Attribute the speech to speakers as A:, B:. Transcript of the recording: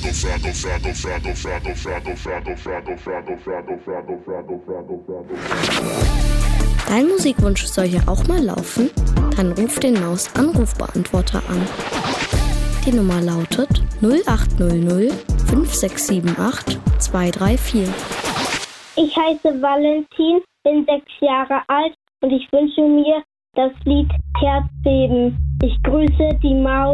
A: Dein Musikwunsch soll hier auch mal laufen? Dann ruf den Maus-Anrufbeantworter an. Die Nummer lautet 0800 5678 234.
B: Ich heiße Valentin, bin 6 Jahre alt und ich wünsche mir das Lied Herzbeben. Ich grüße die Maus.